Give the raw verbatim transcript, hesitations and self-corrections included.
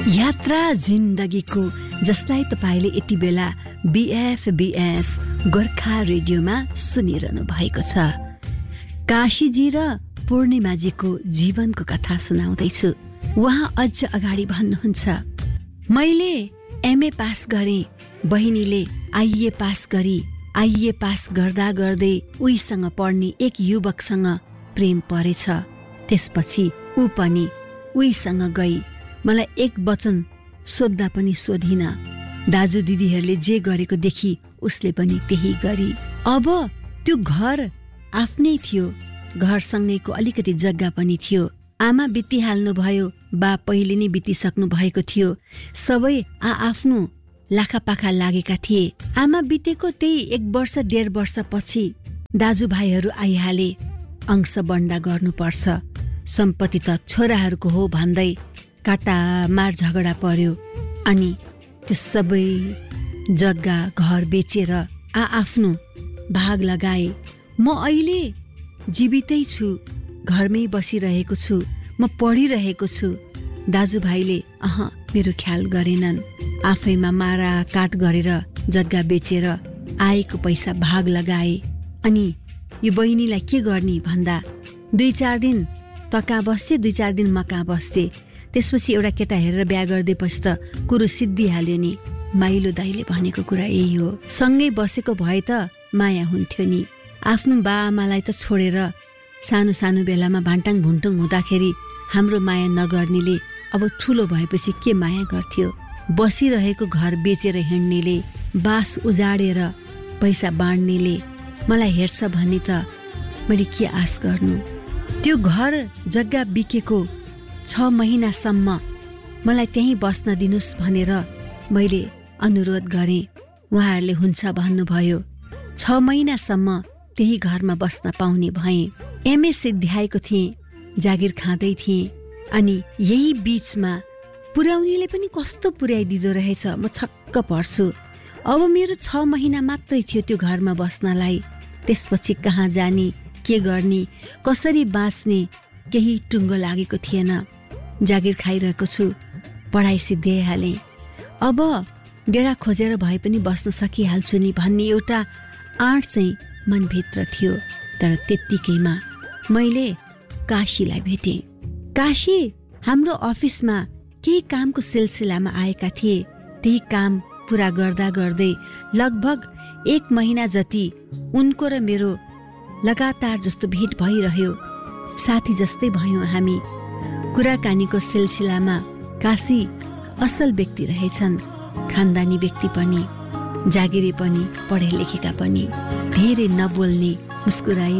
यात्रा जिन्दगीको, जसलाई तपाईले यति बेला बीएफबीएस गोर्खा रेडियोमा सुनिरहनु भएको छ। काशीजी र पूर्णिमाजीको जीवनको कथा सुनाउँदैछु। उहाँ अझ अगाडि भन्नुहुन्छ, मैले एमए पास गरेँ, बहिनीले आइए पास गरी, आइए पास गर्दा गर्दै उहीसँग पढ्ने एक युवकसँग प्रेम परेछ। त्यसपछि ऊ पनि उहीसँग गई। मलाई एक वचन सोद्धा पनि सोधिन। दाजु दिदीहरूले जे गरेको देखि उसले पनि त्यही गरी। अब त्यो घर आफ्नै थियो, घरसँगैको अलिकति जग्गा पनि थियो। आमा बितिहाल्नु भयो, बा पहिले नै बितिसक्नु भएको थियो। सबै आ आफ्नो लाखापाखा लागेका थिए। आमा बितेको त्यही एक वर्ष डेढ वर्षपछि दाजुभाइहरू आइहाले। अंश बन्डा गर्नुपर्छ, सम्पत्ति त छोराहरूको हो भन्दै काटा मार झगडा पर्यो। अनि त्यो सबै जग्गा घर बेचेर आ आफ्नो भाग लगाए। म अहिले जीवितै छु, घरमै बसिरहेको छु, म पढिरहेको छु। दाजुभाइले अह मेरो ख्याल गरेनन्। आफैमा मारा काट गरेर जग्गा बेचेर आएको पैसा भाग लगाए। अनि यो बहिनीलाई के गर्ने भन्दा दुई चार दिन त कहाँ बस्छे, दुई चार दिन म कहाँ बस्छे। त्यसपछि एउटा केटा हेरेर बिहा गरिदिएपछि त कुरो सिद्धिहाल्यो नि। माइलो दाइले भनेको कुरा यही हो। सँगै बसेको भए त माया हुन्थ्यो नि। आफ्नो बा आमालाई त छोडेर सानो सानो बेलामा भान्टाङ भुन्टुङ हुँदाखेरि हाम्रो माया नगर्नेले अब ठुलो भएपछि के माया गर्थ्यो। बसिरहेको घर बेचेर हिँड्नेले, बास उजाडेर पैसा बाँड्नेले मलाई हेर्छ भने त मैले के आश गर्नु। त्यो घर जग्गा बिकेको छ महिनासम्म मलाई त्यहीँ बस्न दिनुस् भनेर मैले अनुरोध गरेँ। उहाँहरूले हुन्छ भन्नुभयो। छ महिनासम्म त्यही घरमा बस्न पाउने भएँ। एमए सिद्ध्याएको थिएँ, जागिर खाँदै थिएँ। अनि यही बीचमा पुर्याउनेले पनि कस्तो पुर्याइदिँदो रहेछ, म छक्क पर्छु। अब मेरो छ महिना मात्रै थियो त्यो घरमा बस्नलाई। त्यसपछि कहाँ जाने, के गर्ने, कसरी बाँच्ने केही टुङ्गो लागेको थिएन। जागिर खाइरहेको छु, पढाइ सिद्ध्याइहालेँ। अब डेरा खोजेर भए पनि बस्न सकिहाल्छु नि भन्ने एउटा आँट चाहिँ मनभित्र थियो। तर त्यत्तिकैमा मैले काशीलाई भेटेँ। काशी हाम्रो अफिसमा केही कामको सिलसिलामा आएका थिए। त्यही काम पुरा गर्दा गर्दै लगभग एक महिना जति उनको र मेरो लगातार जस्तो भेट भइरह्यो। साथी जस्तै भयौँ हामी। कुराकानीको सिलसिलामा काशी असल व्यक्ति रहेछन्, खानदानी व्यक्ति पनि, जागिरे पनि, पढे लेखेका पनि, धेरै नबोल्ने, मुस्कुराई